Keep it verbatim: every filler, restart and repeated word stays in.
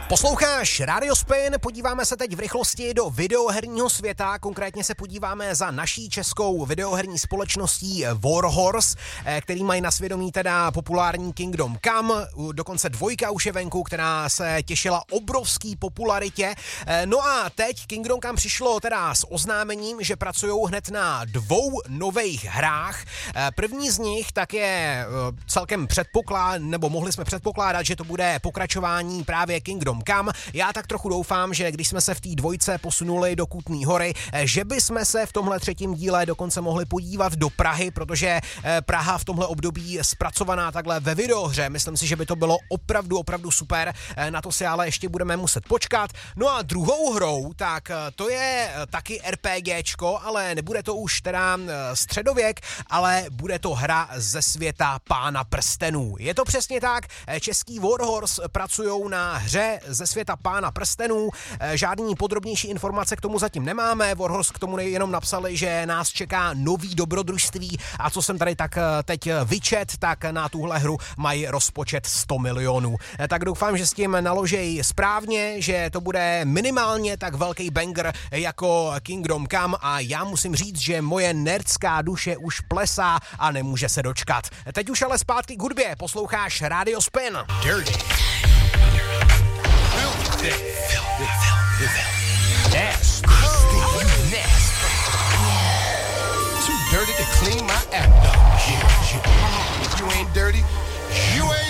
Posloucháš Radio Spin, podíváme se teď v rychlosti do videoherního světa, konkrétně se podíváme za naší českou videoherní společností Warhorse, který mají na svědomí teda populární Kingdom Come, dokonce dvojka už je venku, která se těšila obrovský popularitě. No a teď Kingdom Come přišlo teda s oznámením, že pracují hned na dvou nových hrách. První z nich tak je celkem předpoklad, nebo mohli jsme předpokládat, že to bude pokračování právě Kingdom Come. Já tak trochu doufám, že když jsme se v té dvojce posunuli do Kutné Hory, že by jsme se v tomhle třetím díle dokonce mohli podívat do Prahy, protože Praha v tomhle období zpracovaná takhle ve videohře. Myslím si, že by to bylo opravdu, opravdu super. Na to si ale ještě budeme muset počkat. No a druhou hrou, tak to je taky RPGčko, ale nebude to už teda středověk, ale bude to hra ze světa Pána prstenů. Je to přesně tak, český Warhorse pracujou na hře ze světa Pána prstenů. Žádný podrobnější informace k tomu zatím nemáme. Warhorse k tomu jenom napsali, že nás čeká nový dobrodružství a co jsem tady tak teď vyčet, tak na tuhle hru mají rozpočet sto milionů. Tak doufám, že s tím naložej správně, že to bude minimálně tak velký banger jako Kingdom Come a já musím říct, že moje nerdská duše už plesá a nemůže se dočkat. Teď už ale zpátky k hudbě. Posloucháš Radio Spin. Dirty. Filthy.